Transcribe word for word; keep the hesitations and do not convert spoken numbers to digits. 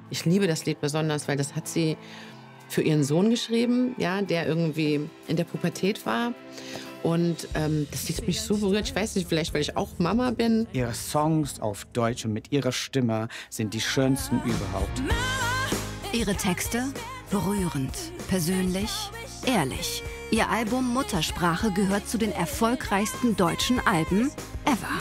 Ich liebe das Lied besonders, weil das hat sie für ihren Sohn geschrieben, ja, der irgendwie in der Pubertät war. Und ähm, das hat mich so berührt. Ich weiß nicht, vielleicht, weil ich auch Mama bin. Ihre Songs auf Deutsch und mit ihrer Stimme sind die schönsten überhaupt. Ihre Texte berührend, persönlich, ehrlich. Ihr Album Muttersprache gehört zu den erfolgreichsten deutschen Alben ever.